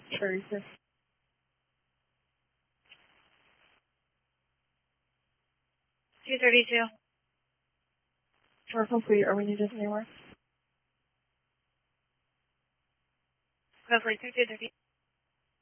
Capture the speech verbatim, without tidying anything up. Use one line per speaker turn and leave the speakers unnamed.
thirty-two.
two thirty-two.
We're complete. Are we needed anywhere?
Go for two thirty.